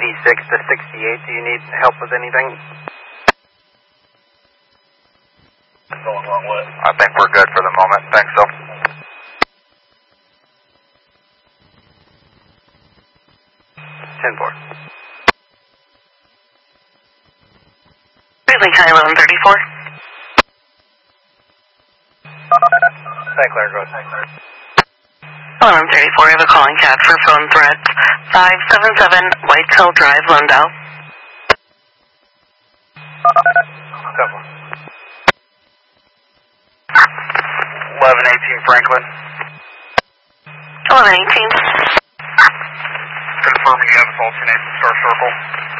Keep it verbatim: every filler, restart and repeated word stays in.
eighty-six to sixty-eight. Do you need help with anything? Going wrong way. I think we're good for the moment. Thanks, so. ten four. Ridley County eleven thirty-four. Saint Clair, go ahead. eleven thirty-four, I have a calling cat for phone threats. five seven seven Whitetail Drive, Lundell. Cover. eleven eighteen Franklin. eleven eighteen. Confirming you have a alternate Star Circle.